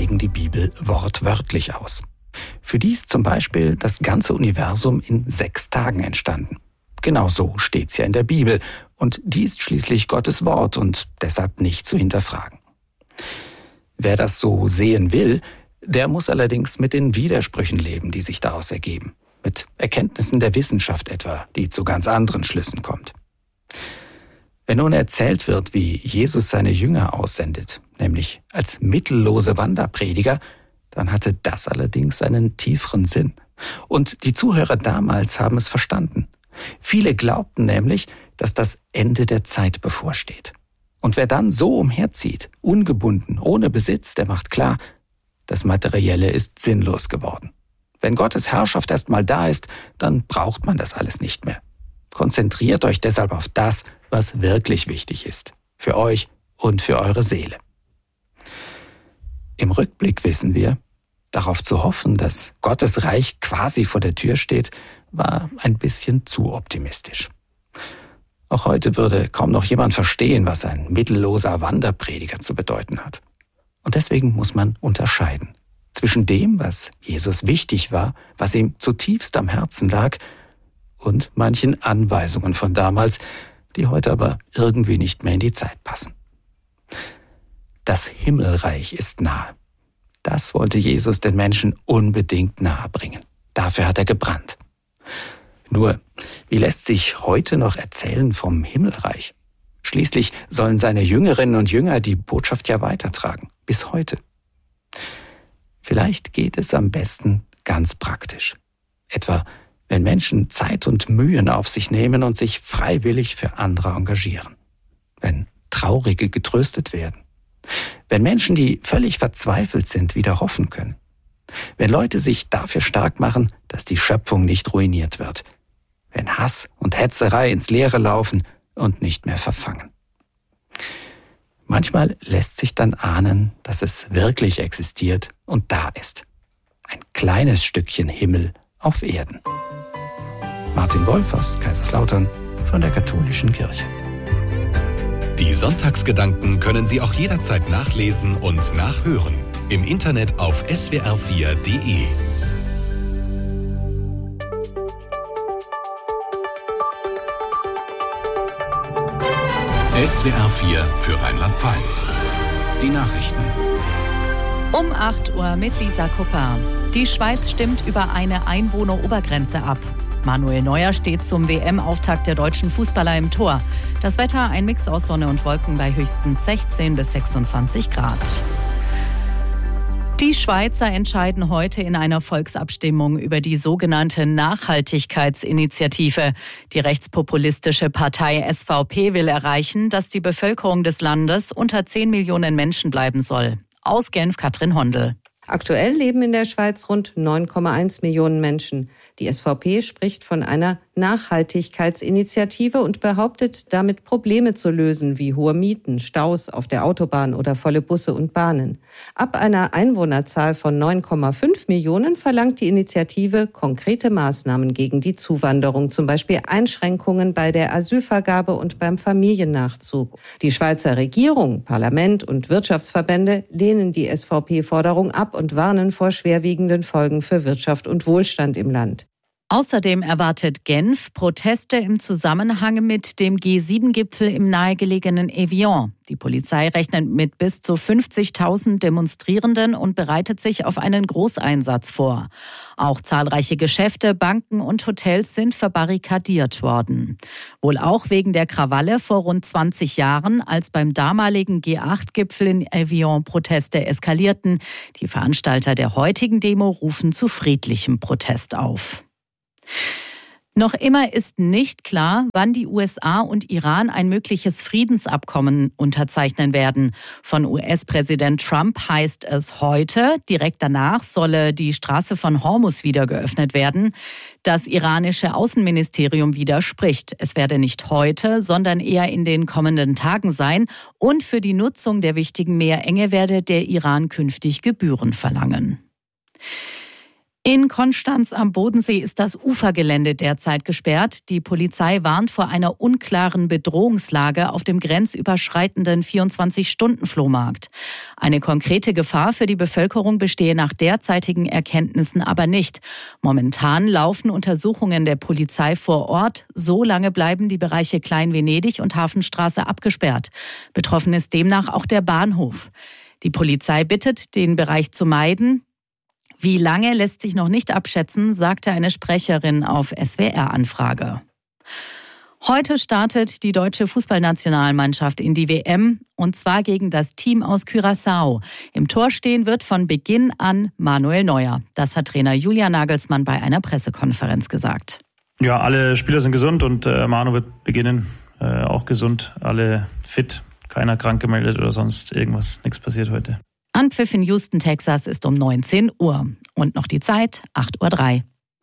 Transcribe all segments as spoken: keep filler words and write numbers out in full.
legen die Bibel wortwörtlich aus. Für die ist zum Beispiel das ganze Universum in sechs Tagen entstanden. Genau so steht's ja in der Bibel. Und die ist schließlich Gottes Wort und deshalb nicht zu hinterfragen. Wer das so sehen will, der muss allerdings mit den Widersprüchen leben, die sich daraus ergeben. Mit Erkenntnissen der Wissenschaft etwa, die zu ganz anderen Schlüssen kommt. Wenn nun erzählt wird, wie Jesus seine Jünger aussendet, nämlich als mittellose Wanderprediger, dann hatte das allerdings einen tieferen Sinn. Und die Zuhörer damals haben es verstanden. Viele glaubten nämlich, dass das Ende der Zeit bevorsteht. Und wer dann so umherzieht, ungebunden, ohne Besitz, der macht klar, das Materielle ist sinnlos geworden. Wenn Gottes Herrschaft erstmal da ist, dann braucht man das alles nicht mehr. Konzentriert euch deshalb auf das, was wirklich wichtig ist. Für euch und für eure Seele. Im Rückblick wissen wir, darauf zu hoffen, dass Gottes Reich quasi vor der Tür steht, war ein bisschen zu optimistisch. Auch heute würde kaum noch jemand verstehen, was ein mittelloser Wanderprediger zu bedeuten hat. Und deswegen muss man unterscheiden zwischen dem, was Jesus wichtig war, was ihm zutiefst am Herzen lag, und manchen Anweisungen von damals, die heute aber irgendwie nicht mehr in die Zeit passen. Das Himmelreich ist nahe. Das wollte Jesus den Menschen unbedingt nahebringen. Dafür hat er gebrannt. Nur, wie lässt sich heute noch erzählen vom Himmelreich? Schließlich sollen seine Jüngerinnen und Jünger die Botschaft ja weitertragen, bis heute. Vielleicht geht es am besten ganz praktisch. Etwa, wenn Menschen Zeit und Mühen auf sich nehmen und sich freiwillig für andere engagieren. Wenn Traurige getröstet werden. Wenn Menschen, die völlig verzweifelt sind, wieder hoffen können. Wenn Leute sich dafür stark machen, dass die Schöpfung nicht ruiniert wird. Wenn Hass und Hetzerei ins Leere laufen und nicht mehr verfangen. Manchmal lässt sich dann ahnen, dass es wirklich existiert und da ist. Ein kleines Stückchen Himmel auf Erden. Martin Wolf aus Kaiserslautern von der Katholischen Kirche. Die Sonntagsgedanken können Sie auch jederzeit nachlesen und nachhören. Im Internet auf s w r vier punkt d e. S W R vier für Rheinland-Pfalz. Die Nachrichten. Um acht Uhr mit Lisa Kupper. Die Schweiz stimmt über eine Einwohnerobergrenze ab. Manuel Neuer steht zum W M-Auftakt der deutschen Fußballer im Tor. Das Wetter ein Mix aus Sonne und Wolken bei höchstens sechzehn bis sechsundzwanzig Grad. Die Schweizer entscheiden heute in einer Volksabstimmung über die sogenannte Nachhaltigkeitsinitiative. Die rechtspopulistische Partei S V P will erreichen, dass die Bevölkerung des Landes unter zehn Millionen Menschen bleiben soll. Aus Genf, Katrin Hondel. Aktuell leben in der Schweiz rund neun Komma eins Millionen Menschen. Die S V P spricht von einer Nachhaltigkeitsinitiative und behauptet, damit Probleme zu lösen, wie hohe Mieten, Staus auf der Autobahn oder volle Busse und Bahnen. Ab einer Einwohnerzahl von neun Komma fünf Millionen verlangt die Initiative konkrete Maßnahmen gegen die Zuwanderung, zum Beispiel Einschränkungen bei der Asylvergabe und beim Familiennachzug. Die Schweizer Regierung, Parlament und Wirtschaftsverbände lehnen die S V P-Forderung ab und warnen vor schwerwiegenden Folgen für Wirtschaft und Wohlstand im Land. Außerdem erwartet Genf Proteste im Zusammenhang mit dem G sieben Gipfel im nahegelegenen Evian. Die Polizei rechnet mit bis zu fünfzigtausend Demonstrierenden und bereitet sich auf einen Großeinsatz vor. Auch zahlreiche Geschäfte, Banken und Hotels sind verbarrikadiert worden. Wohl auch wegen der Krawalle vor rund zwanzig Jahren, als beim damaligen G acht Gipfel in Evian Proteste eskalierten. Die Veranstalter der heutigen Demo rufen zu friedlichem Protest auf. Noch immer ist nicht klar, wann die U S A und Iran ein mögliches Friedensabkommen unterzeichnen werden. Von U S-Präsident Trump heißt es heute, direkt danach solle die Straße von Hormuz wieder geöffnet werden. Das iranische Außenministerium widerspricht. Es werde nicht heute, sondern eher in den kommenden Tagen sein. Und für die Nutzung der wichtigen Meerenge werde der Iran künftig Gebühren verlangen. In Konstanz am Bodensee ist das Ufergelände derzeit gesperrt. Die Polizei warnt vor einer unklaren Bedrohungslage auf dem grenzüberschreitenden vierundzwanzig-Stunden-Flohmarkt. Eine konkrete Gefahr für die Bevölkerung bestehe nach derzeitigen Erkenntnissen aber nicht. Momentan laufen Untersuchungen der Polizei vor Ort. So lange bleiben die Bereiche Klein-Venedig und Hafenstraße abgesperrt. Betroffen ist demnach auch der Bahnhof. Die Polizei bittet, den Bereich zu meiden. Wie lange lässt sich noch nicht abschätzen, sagte eine Sprecherin auf S W R-Anfrage. Heute startet die deutsche Fußballnationalmannschaft in die W M, und zwar gegen das Team aus Curaçao. Im Tor stehen wird von Beginn an Manuel Neuer. Das hat Trainer Julian Nagelsmann bei einer Pressekonferenz gesagt. Ja, alle Spieler sind gesund und äh, Manu wird beginnen, äh, auch gesund, alle fit, keiner krank gemeldet oder sonst irgendwas, nichts passiert heute. Anpfiff in Houston, Texas ist um neunzehn Uhr. Und noch die Zeit, acht Uhr drei.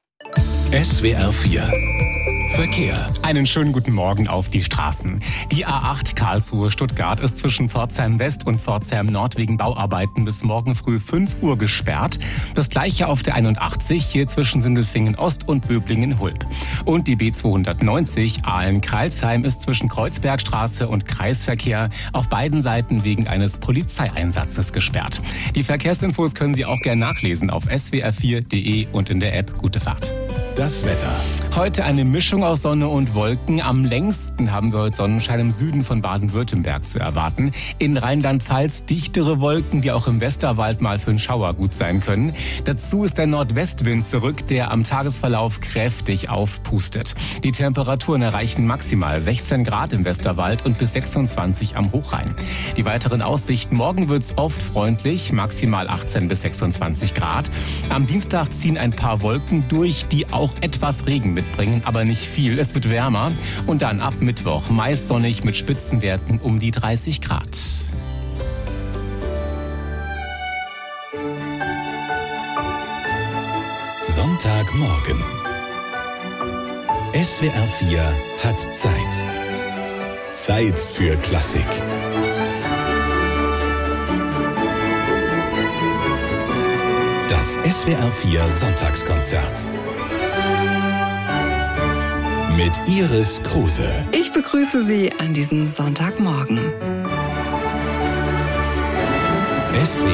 S W R vier Verkehr. Einen schönen guten Morgen auf die Straßen. Die A acht Karlsruhe-Stuttgart ist zwischen Pforzheim West und Pforzheim Nord wegen Bauarbeiten bis morgen früh fünf Uhr gesperrt. Das gleiche auf der einundachtzig, hier zwischen Sindelfingen Ost und Böblingen-Hulb. Und die B zweihundertneunzig Aalen-Kreilsheim ist zwischen Kreuzbergstraße und Kreisverkehr auf beiden Seiten wegen eines Polizeieinsatzes gesperrt. Die Verkehrsinfos können Sie auch gerne nachlesen auf s w r vier punkt d e und in der App Gute Fahrt. Das Wetter. Heute eine Mischung aus Sonne und Wolken. Am längsten haben wir heute Sonnenschein im Süden von Baden-Württemberg zu erwarten. In Rheinland-Pfalz dichtere Wolken, die auch im Westerwald mal für einen Schauer gut sein können. Dazu ist der Nordwestwind zurück, der am Tagesverlauf kräftig aufpustet. Die Temperaturen erreichen maximal sechzehn Grad im Westerwald und bis sechsundzwanzig am Hochrhein. Die weiteren Aussichten: morgen wird's oft freundlich, maximal achtzehn bis sechsundzwanzig Grad. Am Dienstag ziehen ein paar Wolken durch, die auch etwas Regen mitbringen, aber nicht viel. Es wird wärmer und dann ab Mittwoch meist sonnig mit Spitzenwerten um die dreißig Grad. Sonntagmorgen. S W R vier hat Zeit. Zeit für Klassik. Das S W R vier Sonntagskonzert. Mit Iris Kruse. Ich begrüße Sie an diesem Sonntagmorgen. S W